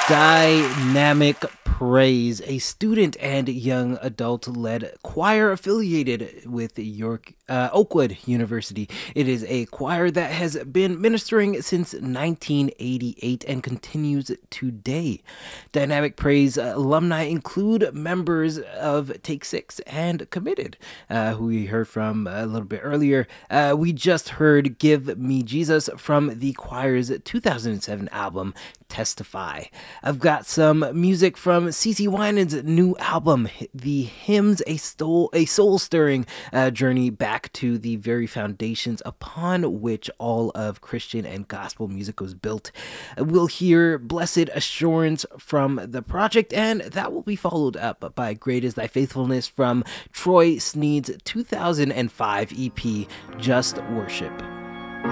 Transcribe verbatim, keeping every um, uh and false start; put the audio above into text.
Dynamic Praise, a student and young adult-led choir affiliated with York uh, Oakwood University. It is a choir that has been ministering since nineteen eighty-eight and continues today. Dynamic Praise alumni include members of Take Six and Committed, uh, who we heard from a little bit earlier. Uh, we just heard Give Me Jesus from the choir's two thousand seven album, Testify. I've got some music from CeCe Winans' new album, The Hymns, a soul, a soul-stirring uh, journey back to the very foundations upon which all of Christian and gospel music was built. We'll hear Blessed Assurance from the project, and that will be followed up by Great Is Thy Faithfulness from Troy Sneed's two thousand five E P, Just Worship.